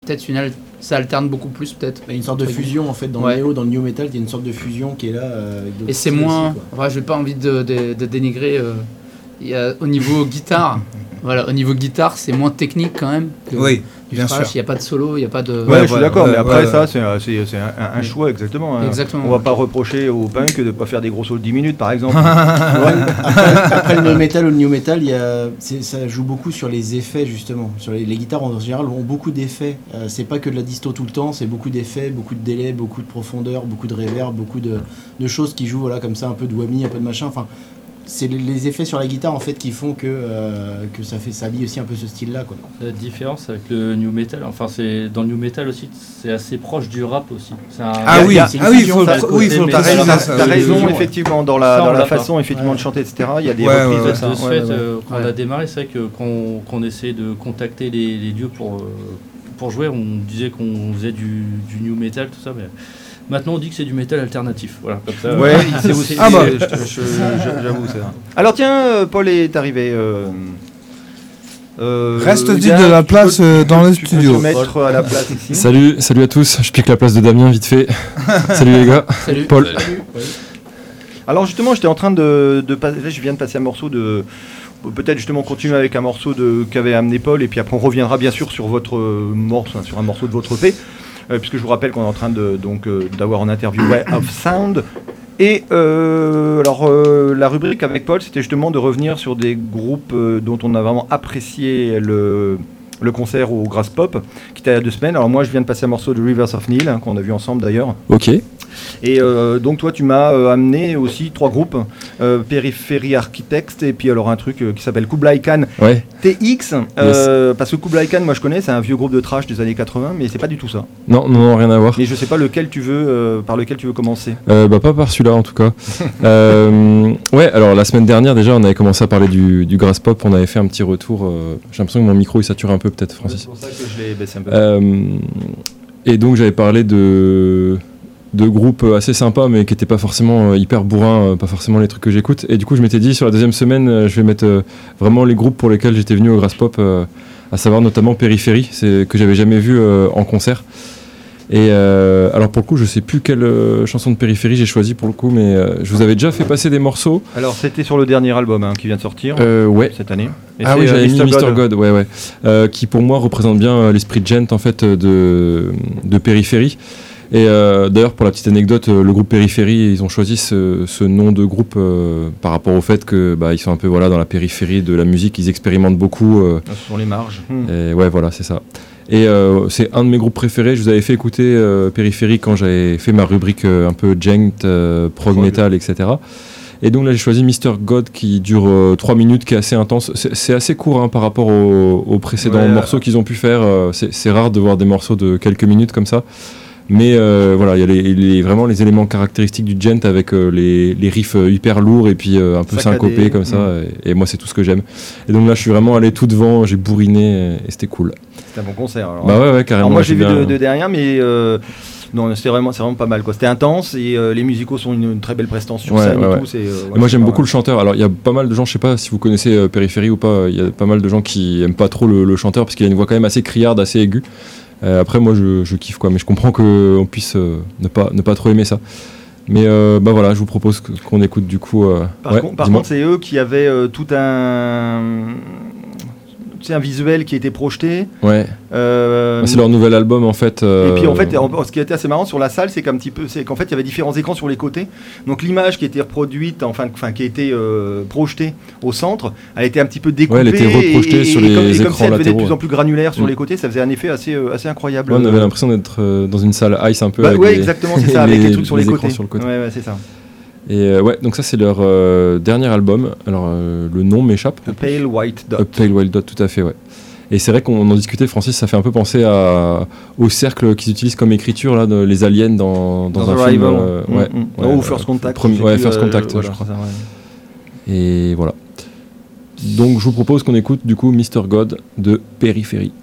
peut-être ça alterne beaucoup plus peut-être. Il y a une sorte de fusion en fait dans le néo, dans le new metal, il y a une sorte de fusion qui est là. Et c'est moins. J'ai pas envie de dénigrer. Au niveau guitare, au niveau guitare, c'est moins technique quand même. Oui, bien sûr. Il n'y a pas de solo, il n'y a pas de. Ouais, je suis d'accord, mais après ça, c'est un choix exactement. Hein. Exactement. On va pas reprocher au punk de pas faire des gros solos de 10 minutes, par exemple. Après le metal ou le new metal, ça joue beaucoup sur les effets justement. Sur les guitares en général ont beaucoup d'effets. C'est pas que de la disto tout le temps, c'est beaucoup d'effets, beaucoup de délai, beaucoup de profondeur, beaucoup de reverb, beaucoup de choses qui jouent comme ça, un peu de whammy, un peu de machin. Enfin, c'est les effets sur la guitare en fait qui font que ça lie aussi un peu ce style-là, quoi. La différence avec le new metal, dans le new metal aussi, c'est assez proche du rap aussi. Il faut t'as raison effectivement dans la façon effectivement de chanter, etc. Il y a des reprises de ça. De ce fait, quand on a démarré, c'est vrai que qu'on essayait de contacter les lieux pour jouer, on disait qu'on faisait du new metal, tout ça, mais maintenant on dit que c'est du métal alternatif. Voilà, comme ça. Ouais, c'est aussi. J'avoue ça. Alors tiens, Paul est arrivé. Reste dit de la place dans le studio. Mettre à la place ici. Salut à tous. Je pique la place de Damien vite fait. Salut les gars. Salut. Paul. Salut. Alors justement, j'étais en train de passer. Je viens de passer un morceau de. Peut-être justement continuer avec un morceau qu'avait amené Paul, et puis après on reviendra bien sûr sur votre morceau, sur un morceau de votre EP. Puisque je vous rappelle qu'on est en train d'avoir en interview Way of Sound. Et la rubrique avec Paul, c'était justement de revenir sur des groupes dont on a vraiment apprécié le concert au Grass Pop, qui était il y a 2 semaines. Alors moi, je viens de passer un morceau de Rivers of Nile, qu'on a vu ensemble d'ailleurs. Ok. Et donc toi, tu m'as amené aussi 3 groupes, Periphery Architects, et puis alors un truc qui s'appelle Kublai Khan TX, parce que Kublai Khan, moi je connais, c'est un vieux groupe de trash des années 80, mais c'est pas du tout ça. Non, rien à voir. Mais je sais pas par lequel tu veux commencer. Pas par celui-là en tout cas. Alors la semaine dernière déjà, on avait commencé à parler du Grass Pop, on avait fait un petit retour. J'ai l'impression que mon micro il sature un peu peut-être, Francis. C'est pour ça que je l'ai baissé un peu. Et donc j'avais parlé de groupes assez sympas mais qui n'étaient pas forcément hyper bourrins, pas forcément les trucs que j'écoute, et du coup je m'étais dit sur la 2e semaine je vais mettre vraiment les groupes pour lesquels j'étais venu au Grass Pop, à savoir notamment Periphery, que j'avais jamais vu en concert. Et alors pour le coup je sais plus quelle chanson de Periphery j'ai choisi pour le coup, mais je vous avais déjà fait passer des morceaux. Alors c'était sur le dernier album qui vient de sortir cette année. Et j'avais mis Mr. God, qui pour moi représente bien l'esprit gent en fait de Periphery. Et d'ailleurs, pour la petite anecdote, le groupe Periphery, ils ont choisi ce nom de groupe par rapport au fait que ils sont un peu dans la périphérie de la musique, ils expérimentent beaucoup. Sur les marges. Et c'est ça. Et c'est un de mes groupes préférés. Je vous avais fait écouter Periphery quand j'avais fait ma rubrique un peu gent, prog metal, etc. Et donc là, j'ai choisi Mr. God qui dure 3 minutes, qui est assez intense. C'est assez court par rapport aux précédents morceaux qu'ils ont pu faire. C'est rare de voir des morceaux de quelques minutes comme ça. Mais il y a vraiment les éléments caractéristiques du gent avec les riffs hyper lourds et puis un peu syncopés comme ça. Et moi, c'est tout ce que j'aime. Et donc là, je suis vraiment allé tout devant, j'ai bourriné et c'était cool. C'était un bon concert. Alors. Carrément. Alors moi, j'ai vu de derrière, mais non, c'est vraiment pas mal, quoi. C'était intense et les musicaux sont une très belle prestance sur scène et tout. Et moi, j'aime beaucoup le chanteur. Alors, il y a pas mal de gens, je sais pas si vous connaissez Periphery ou pas, il y a pas mal de gens qui aiment pas trop le chanteur parce qu'il a une voix quand même assez criarde, assez aiguë. Après moi je kiffe mais je comprends qu'on puisse ne pas trop aimer ça. Mais je vous propose qu'on écoute du coup. Par contre, c'est eux qui avaient tout un visuel qui était projeté. C'est leur nouvel album en fait. Et puis en fait, ce qui était assez marrant sur la salle, c'est qu'en fait il y avait différents écrans sur les côtés. Donc l'image qui était reproduite, qui était projetée au centre, elle était un petit peu découpée. Elle était reprojetée sur les écrans comme si elle devenait latéraux. de plus en plus granulaire sur les côtés, ça faisait un effet assez incroyable. On avait l'impression d'être dans une salle ice un peu. Exactement, c'est ça, avec les trucs sur les côtés. Sur le côté. C'est ça. Et donc ça c'est leur dernier album. Alors le nom m'échappe. A Pale White Dot. A Pale White Dot, tout à fait, Et c'est vrai qu'on en discutait, Francis, ça fait un peu penser au cercle qu'ils utilisent comme écriture là, les aliens dans un film. Ou First Contact. First Contact, je crois. Et voilà. Donc je vous propose qu'on écoute du coup Mr. God de Periphery.